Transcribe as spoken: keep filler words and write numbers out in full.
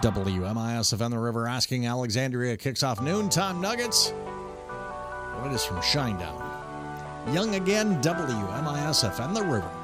W M I S F N the River Asking Alexandria kicks off noontime nuggets. What is from Shinedown? Young again, W M I S F N the River.